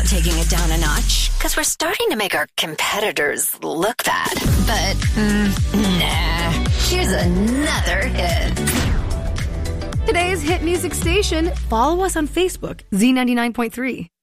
taking it down a notch because we're starting to make our competitors look bad. But, nah. Here's another hit. Today's hit music station. Follow us on Facebook, Z99.3.